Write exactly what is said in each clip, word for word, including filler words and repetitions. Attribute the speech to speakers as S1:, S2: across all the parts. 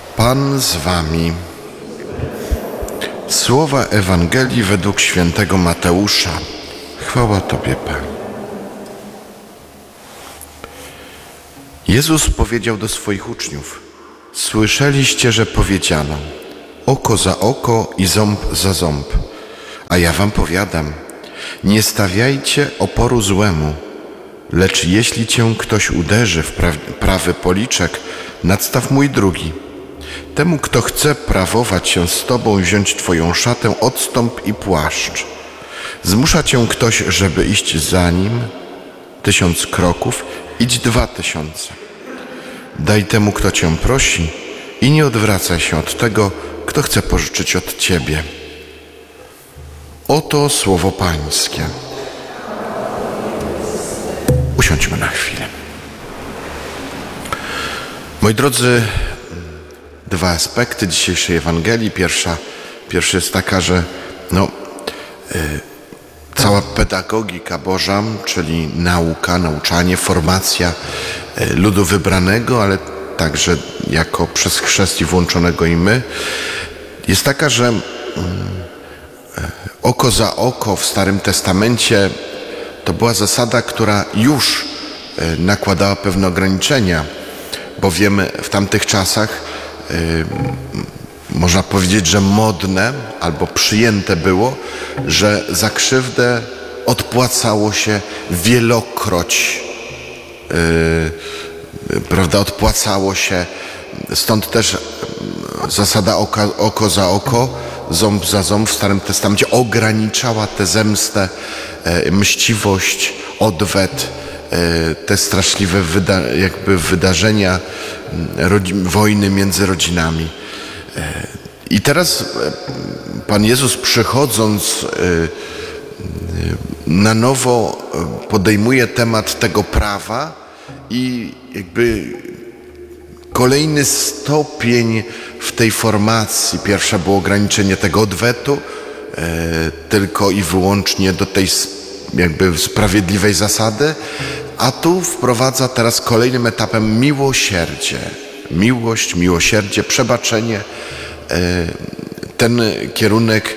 S1: Pan z wami. Słowa Ewangelii według świętego Mateusza. Chwała Tobie, Panie. Jezus powiedział do swoich uczniów: słyszeliście, że powiedziano: oko za oko i ząb za ząb. A ja wam powiadam, nie stawiajcie oporu złemu, lecz jeśli cię ktoś uderzy w pra- prawy policzek, nadstaw mój drugi. Temu, kto chce prawować się z tobą i wziąć twoją szatę, odstąp i płaszcz. Zmusza cię ktoś, żeby iść za nim tysiąc kroków, idź dwa tysiące. Daj temu, kto cię prosi, i nie odwracaj się od tego, kto chce pożyczyć od ciebie. Oto słowo Pańskie. Usiądźmy na chwilę. Moi drodzy, dwa aspekty dzisiejszej Ewangelii. Pierwsza, pierwsza jest taka, że no, yy, cała pedagogika Boża, czyli nauka, nauczanie, formacja yy, ludu wybranego, ale także jako przez chrzest i włączonego i my, jest taka, że yy, oko za oko w Starym Testamencie to była zasada, która już yy, nakładała pewne ograniczenia, bowiem w tamtych czasach Yy, można powiedzieć, że modne albo przyjęte było, że za krzywdę odpłacało się wielokroć, yy, prawda, odpłacało się, stąd też zasada oka, oko za oko, ząb za ząb w Starym Testamencie ograniczała tę zemstę, yy, mściwość, odwet, te straszliwe wyda- jakby wydarzenia rodzi- wojny między rodzinami. I teraz Pan Jezus, przychodząc na nowo, podejmuje temat tego prawa i jakby kolejny stopień w tej formacji. Pierwsze było ograniczenie tego odwetu tylko i wyłącznie do tej jakby sprawiedliwej zasady, a tu wprowadza teraz kolejnym etapem miłosierdzie. Miłość, miłosierdzie, przebaczenie. Ten kierunek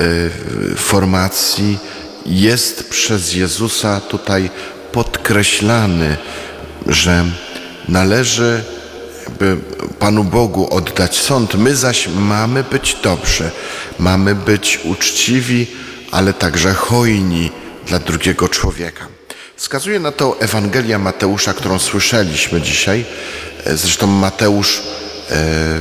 S1: formacji jest przez Jezusa tutaj podkreślany, że należy jakby Panu Bogu oddać sąd. My zaś mamy być dobrzy, mamy być uczciwi, ale także hojni dla drugiego człowieka. Wskazuje na to Ewangelia Mateusza, którą słyszeliśmy dzisiaj. Zresztą Mateusz e,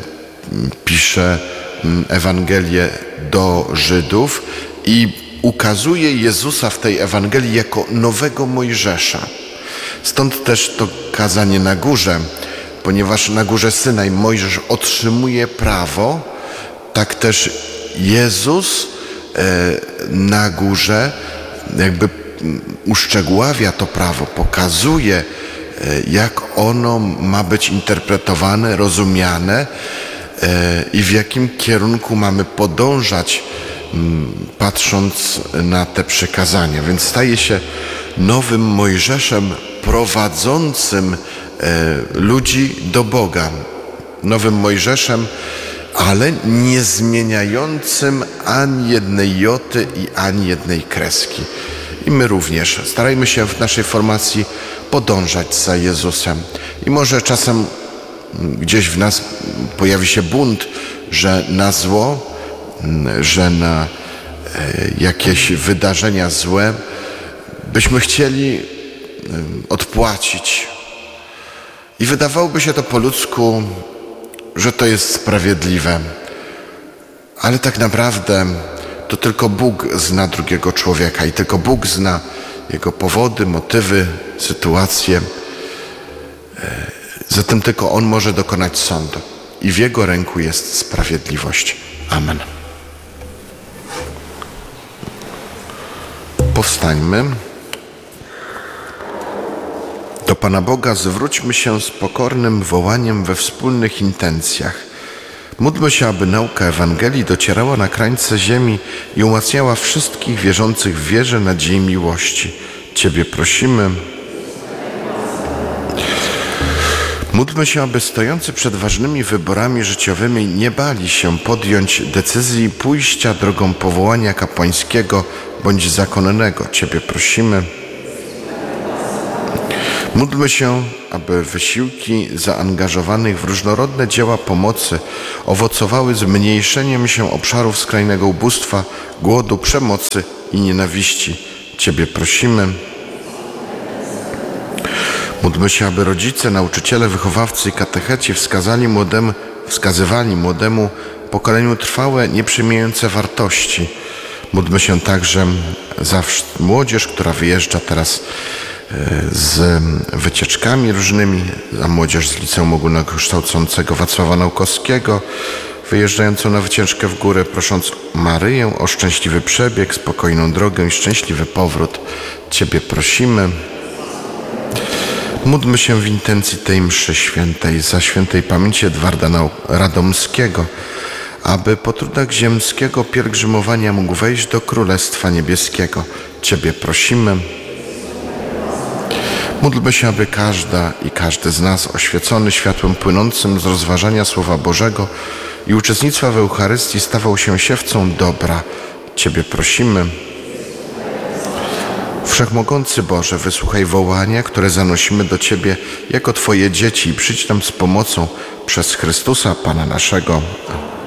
S1: pisze Ewangelię do Żydów i ukazuje Jezusa w tej Ewangelii jako nowego Mojżesza. Stąd też to kazanie na górze, ponieważ na górze Synaj Mojżesz otrzymuje prawo, tak też Jezus e, na górze jakby uszczegóławia to prawo, pokazuje, jak ono ma być interpretowane, rozumiane i w jakim kierunku mamy podążać, patrząc na te przykazania. Więc staje się nowym Mojżeszem prowadzącym ludzi do Boga. Nowym Mojżeszem, ale nie zmieniającym ani jednej joty i ani jednej kreski. I my również starajmy się w naszej formacji podążać za Jezusem. I może czasem gdzieś w nas pojawi się bunt, że na zło, że na jakieś wydarzenia złe byśmy chcieli odpłacić. I wydawałoby się to po ludzku, że to jest sprawiedliwe. Ale tak naprawdę to tylko Bóg zna drugiego człowieka i tylko Bóg zna jego powody, motywy, sytuacje. Zatem tylko On może dokonać sądu i w Jego ręku jest sprawiedliwość. Amen. Powstańmy. Do Pana Boga zwróćmy się z pokornym wołaniem we wspólnych intencjach. Módlmy się, aby nauka Ewangelii docierała na krańce ziemi i umacniała wszystkich wierzących w wierze, nadziei, miłości. Ciebie prosimy. Módlmy się, aby stojący przed ważnymi wyborami życiowymi nie bali się podjąć decyzji pójścia drogą powołania kapłańskiego bądź zakonnego. Ciebie prosimy. Módlmy się, aby wysiłki zaangażowanych w różnorodne dzieła pomocy owocowały zmniejszeniem się obszarów skrajnego ubóstwa, głodu, przemocy i nienawiści. Ciebie prosimy. Módlmy się, aby rodzice, nauczyciele, wychowawcy i katecheci wskazali młodemu, wskazywali młodemu pokoleniu trwałe, nieprzymijające wartości. Módlmy się także za młodzież, która wyjeżdża teraz z wycieczkami różnymi, za młodzież z Liceum Ogólnokształcącego Wacława Naukowskiego, wyjeżdżającą na wycieczkę w górę, prosząc Maryję o szczęśliwy przebieg, spokojną drogę i szczęśliwy powrót. Ciebie prosimy. Módlmy się w intencji tej mszy świętej za świętej pamięci Edwarda Radomskiego, aby po trudach ziemskiego pielgrzymowania mógł wejść do Królestwa Niebieskiego. Ciebie prosimy. Módlmy się, aby każda i każdy z nas oświecony światłem płynącym z rozważania Słowa Bożego i uczestnictwa w Eucharystii stawał się siewcą dobra. Ciebie prosimy. Wszechmogący Boże, wysłuchaj wołania, które zanosimy do Ciebie jako Twoje dzieci i przyjdź nam z pomocą przez Chrystusa Pana naszego.